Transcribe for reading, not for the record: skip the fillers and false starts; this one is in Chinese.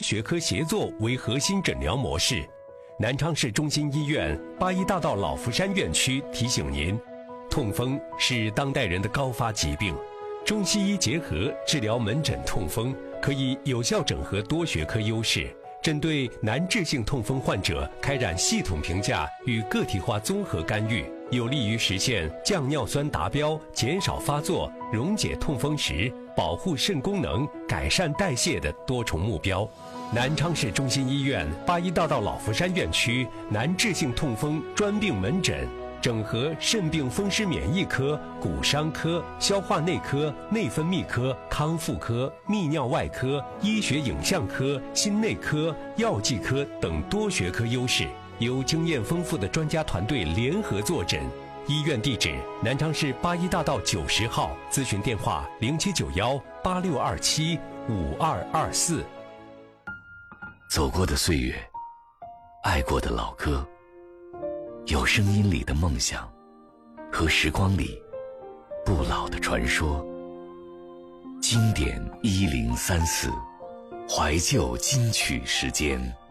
学科协作为核心诊疗模式。南昌市中心医院八一大道老福山院区提醒您，痛风是当代人的高发疾病，中西医结合治疗门诊痛风，可以有效整合多学科优势，针对难治性痛风患者开展系统评价与个体化综合干预，有利于实现降尿酸达标、减少发作、溶解痛风石、保护肾功能、改善代谢的多重目标。南昌市中心医院八一大道老福山院区难治性痛风专病门诊，整合肾病风湿免疫科、骨伤科、消化内科、内分泌科、康复科、泌尿外科、医学影像科、心内科、药剂科等多学科优势，由经验丰富的专家团队联合坐诊。医院地址：南昌市八一大道90号，咨询电话079186275224。 走过的岁月，爱过的老歌，有声音里的梦想，和时光里不老的传说。经典1034，怀旧金曲时间。